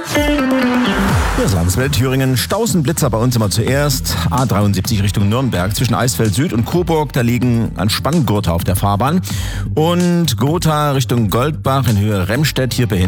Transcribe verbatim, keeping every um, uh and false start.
Hier ist Landeswelt Thüringen. Stausenblitzer bei uns immer zuerst. A dreiundsiebzig Richtung Nürnberg zwischen Eisfeld Süd und Coburg. Da liegen ein Spanngurte auf der Fahrbahn. Und Gotha Richtung Goldbach in Höhe Remstedt. Hier behindert